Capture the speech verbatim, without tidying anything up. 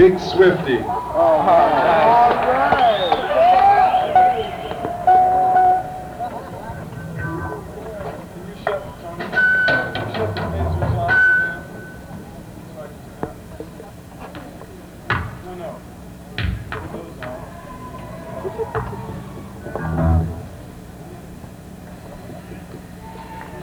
Big Swifty. Oh, nice. No, no. Put those on.